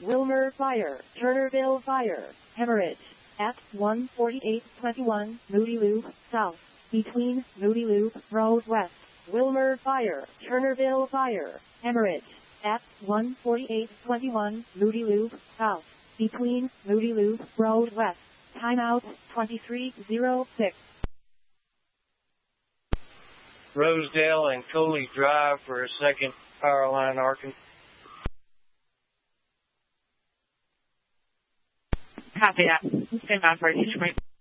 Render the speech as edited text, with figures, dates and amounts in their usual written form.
Wilmer Fire, Turnerville Fire, Hemorrhage, at 14821 Moody Loop, South, between Moody Loop Road West. Wilmer Fire, Turnerville Fire, Hemorrhage, at 14821 Moody Loop, South, between Moody Loop Road West. Timeout 2306. Rosedale and Coley Drive for a second power line arcing. Copy that. Stand by for a Detroit.